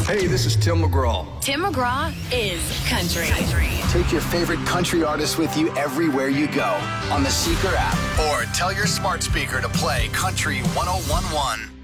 Hey, this is Tim McGraw. Tim McGraw is country. Take your favorite country artist with you everywhere you go on the Seeker app. Or tell your smart speaker to play Country 1011.